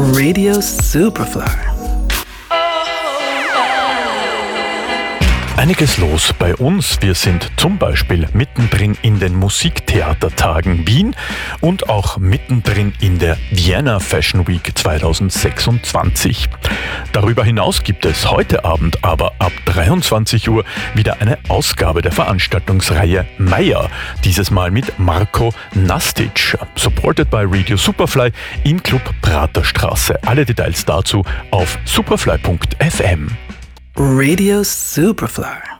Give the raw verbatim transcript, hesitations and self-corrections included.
Radio Superfly. Einiges los bei uns. Wir sind zum Beispiel mittendrin in den Musiktheatertagen Wien und auch mittendrin in der Vienna Fashion Week zweitausendsechsundzwanzig. Darüber hinaus gibt es heute Abend aber ab dreiundzwanzig Uhr wieder eine Ausgabe der Veranstaltungsreihe Meier. Dieses Mal mit Marco Nastic, supported by Radio Superfly im Club Praterstraße. Alle Details dazu auf superfly punkt f m. Radio Superfly.